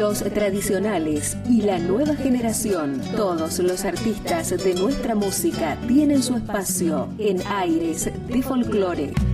los tradicionales y la nueva generación. Todos los artistas de nuestra música tienen su espacio en Aires de Folclore.